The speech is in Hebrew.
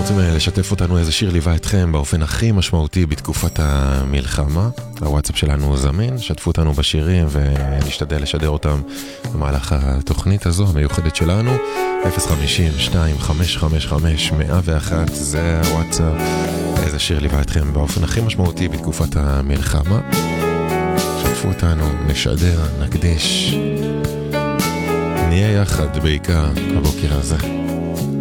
רוצים לשתף אותנו איזה שיר ליווה אתכם באופן הכי משמעותי בתקופת המלחמה, הוואטסאפ שלנו זמין, שתפו אותנו בשירים ונשתדל לשדר אותם במהלך התוכנית הזו המיוחדת שלנו. 052-555-101 זה הוואטסאפ. איזה שיר ליווה אתכם באופן הכי משמעותי בתקופת המלחמה, שתפו אותנו, נשדר, נקדיש, נהיה יחד בעיקר הבוקר הזה.